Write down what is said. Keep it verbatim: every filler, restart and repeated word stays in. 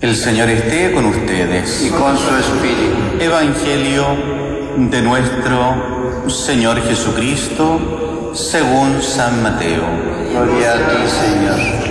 El Señor esté con ustedes. Y con su espíritu. Evangelio de nuestro Señor Jesucristo según San Mateo. Gloria a ti, Señor.